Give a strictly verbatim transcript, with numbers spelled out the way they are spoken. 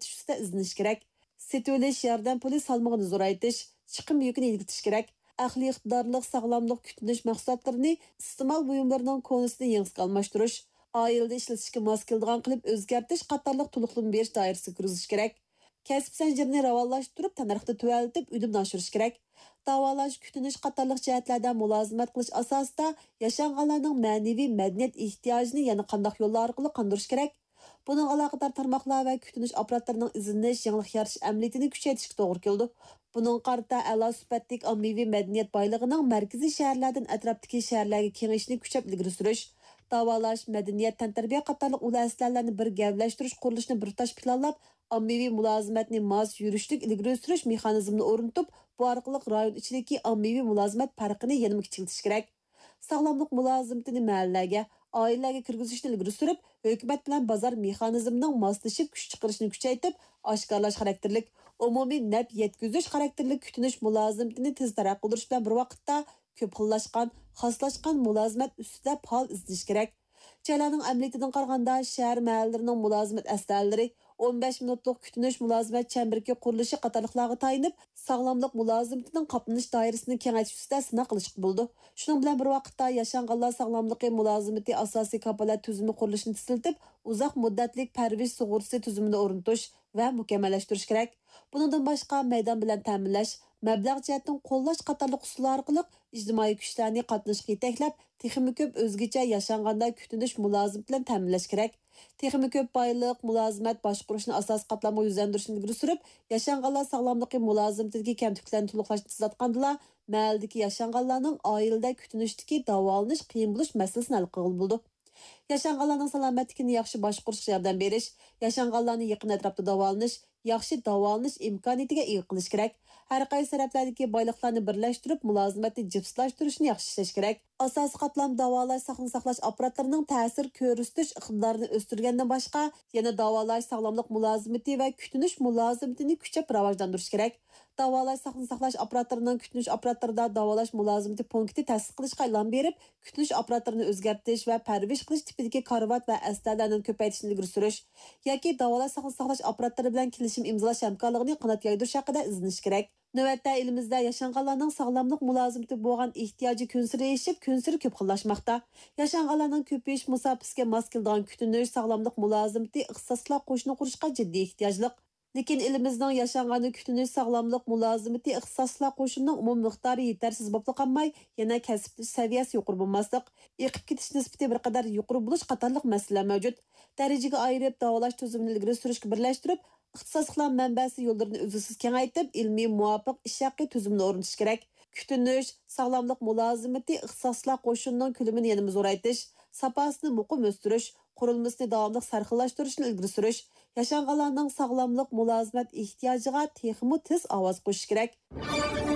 yo'naltish ustida izlanish kerak. Setilish yordam puli salmog'ini zo'raytish, chiqim yukini yengiltish kerak. Aqliy iqtidorliq sog'lomlik kutinish mahsulotlarini iste'mol buyumlarining konusini yengilga almashtirish, oilada ishlatishga mos keladigan qilib o'zgartirish qatorliq to'liqlama berish doirasiga kirgizish kerak. Kasb zanjirini ravonlashtirib, tannarxni tuvaltib, unumni oshirish kerak. Davolash, kutinish qatorliq jihatlarda mulozimat qilish asosida yashanganlarning ma'naviy madaniyat ehtiyojini yana qanday yo'llar orqali qondirish kerak. Buning aloqador tarmoqlar va kutinish apparatlarining izlanish, yangilik yaratish amaliyotini kuchaytirishga to'g'ri keldi. Buning qarta a'lo sifatli ommaviy madaniyat boyligining markaziy shaharlardan atrofdagi shaharlarga kengayishini kuchab ilgari surish, davolash, madaniyat, tantarbiya qatorliq ula aslarlarni bir gavlashtirish qurilishini bir tosh planlab, ommaviy mulozimatni mos yurishlik ilgari surish mexanizmini o'rnatib, bu orqali rayon ichidagi ommaviy mulozimat farqini yanada kichiltish kerak. Sog'lomlik mulozimatini mahallaga, oilalarga kirgizishni ilgari surib, hukumat bilan bozor mexanizmining moslashib kuch chiqarishni kuchaytirib, oshkorlash xarakterlik, umumiy naf yetkazish xarakterlik kutinish mulozimatini tez taraqqiy qilish bilan bir vaqtda ko'p xillashgan, xoslashgan mulozimat ustida faol izlash kerak. Jalarning amaliyatidan qaraganda shahar mahallarining mulozimat astarlari o'n besh minutlik kutinish mulozimat chambirga qurilishi qatorliqlarga tayinib, sog'lomlik mulozimatining qoplanish doirasini kengaytirish ustida sinov qilishga bo'ldi. Shuning bilan bir vaqtda yashanganlar sog'lomligi mulozimati asosiy kafolat tuzumi qurilishini tiziltib, uzoq muddatlik parvish sug'urtasi tuzumini o'rnatish va mukammallashtirish kerak. Bundan boshqa maydon bilan ta'minlash, mablag' jihatdan qo'llash qatorliq usullar orqali ijtimoiy kuchlarni qatnashga yetaklab, texnik ko'p o'zgacha yashanganda kutinish mulozim bilan ta'minlash kerak. Texnik ko'p boyliq mulozimat boshqarishni asos qatlamga yuzlantirishni ilgari surib, yashanganlar sog'lomligi mulozimatiga kamtuklarni to'liqlashni tizatgandilar, mahalladagi yashanganlarning oilada kutinishdagi davolanish qiyin bo'lish masalasini hal qilib bo'ldi. Yashanganlarning salomatligini yaxshi boshqarishga yordam berish, yashanganlarni yaqin atrofda davolanish, yaxshi davolanish imkoniyatiga ega qilish kerak. Har qaysi taraflardagi boyliqlarni birlashtirib, mulozimatni jipslashtirishni yaxshi ishlash kerak. Asosiy qatlam davolash, saqlanib saqlash apparatlarining ta'sir ko'rsatish iqtidorini o'stirgandan boshqa, yana davolash, sog'lomlik mulozimati va kutinish mulozimatini kuchab rivojlantirish kerak. Davolash, saqlanib saqlash apparatlarining kutinish apparatlarida davolash mulozimati punkti ta'sis qilishga e'lon berib, kutinish apparatlarini o'zgartirish va parvish qilish tipidagi karvat va astarlarni ko'paytirishni ilgari surish yoki davolash, saqlanib saqlash apparatlari bilan kelishim imzolash hamkorligini qanot yoydirish haqida izlanish kerak. Navbatda elimizda yashanganlarning sog'lomlik mulozimati bo'lgan ehtiyoji kunsiri eshib, kunsiri ko'p xillashmoqda. Yashanganlarning ko'payish musofasiga mos keladigan kutinish sog'lomlik mulozimati ixtisoslar qo'shni qurishga jiddiy ehtiyojliq. Lekin elimizning yashangani kutinish sog'lomlik mulozimati ixtisoslar qo'shinining umum miqdori yetarsiz bo'lib qolmay, yana kasb saviyasi yuqori bo'lmaslik, eqib ketish nisbati bir qadar yuqori bo'lish qatorliq masalalar mavjud. Darajaga ayirib davolash tuzumini ilgari surishga birlashtirib, ixtisosliklar manbasi yo'llarini uzluksiz kengaytirib, ilmiy muvofiq ish haqi tuzumni o'rnatish kerak. Kutinish, sog'lomlik mulozimati ixtisoslar qo'shinining ko'lamini yanada zo'raytirish, sapasini muqim o'stirish, qurilmasini davomli sarxillashtirishni ilgari surish, yashanganlarning sog'lomlik mulozimat ehtiyojiga texmo tez ovoz qo'shish kerak.